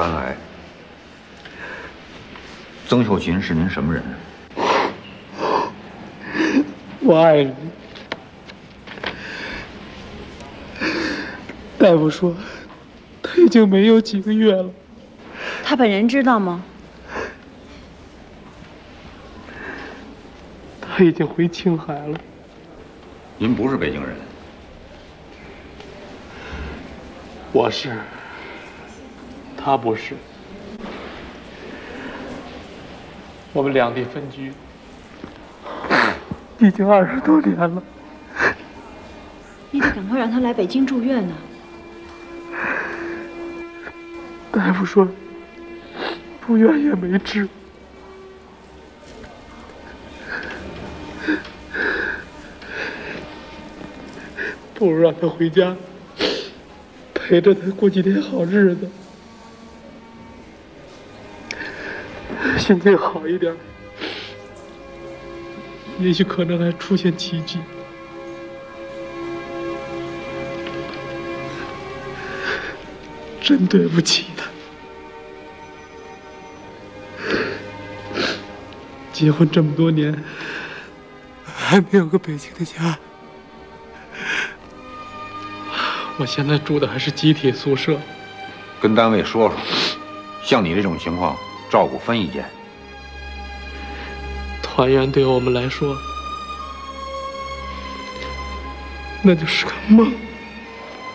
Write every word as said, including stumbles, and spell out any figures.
肝癌。曾秀琴是您什么人？ 我爱人。大夫说他已经没有几个月了。 他本人知道吗？ 他已经回青海了。 您不是北京人？ 我是，他不是。我们两地分居，已经二十多年了。 你得赶快让他来北京住院呢。 大夫说，住院也没治。不如让他回家，陪着他过几天好日子，心情好一点，也许可能还出现奇迹。真对不起他，结婚这么多年，还没有个北京的家。我现在住的还是集体宿舍。 跟单位说说，像你这种情况，照顾分一间。 团圆对我们来说，那就是个梦。